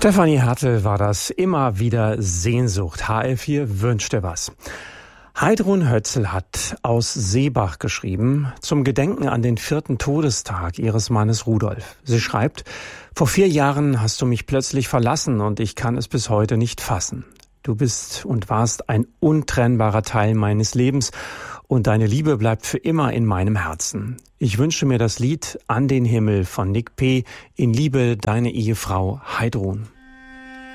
Stefanie Hertel war das, immer wieder Sehnsucht. HR4 wünscht dir was. Heidrun Hötzel hat aus Seebach geschrieben, zum Gedenken an den 4. Todestag ihres Mannes Rudolf. Sie schreibt: Vor 4 Jahren hast du mich plötzlich verlassen und ich kann es bis heute nicht fassen. Du bist und warst ein untrennbarer Teil meines Lebens und deine Liebe bleibt für immer in meinem Herzen. Ich wünsche mir das Lied An den Himmel von Nick P. in Liebe, deine Ehefrau Heidrun.